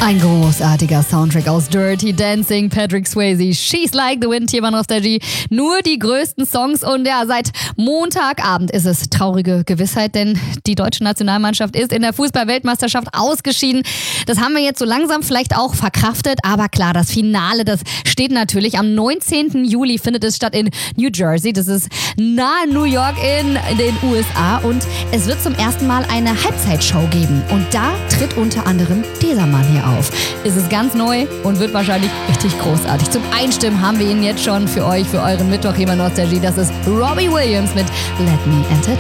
Ein großartiger Soundtrack aus Dirty Dancing, Patrick Swayze, She's Like the Wind hier bei Nostalgie. Nur die größten Songs und ja, seit Montagabend ist es traurige Gewissheit, denn die deutsche Nationalmannschaft ist in der Fußball-Weltmeisterschaft ausgeschieden. Das haben wir jetzt so langsam vielleicht auch verkraftet, aber klar, das Finale, das steht natürlich am 19. Juli, findet es statt in New Jersey. Das ist nahe New York in den USA und es wird zum ersten Mal eine Halbzeitshow geben und da tritt unter anderem dieser Mann hier auf. Es ist ganz neu und wird wahrscheinlich richtig großartig. Zum Einstimmen haben wir ihn jetzt schon für euch, für euren Mittwoch hier bei Nostalgie. Das ist Robbie Williams mit Let Me Entertain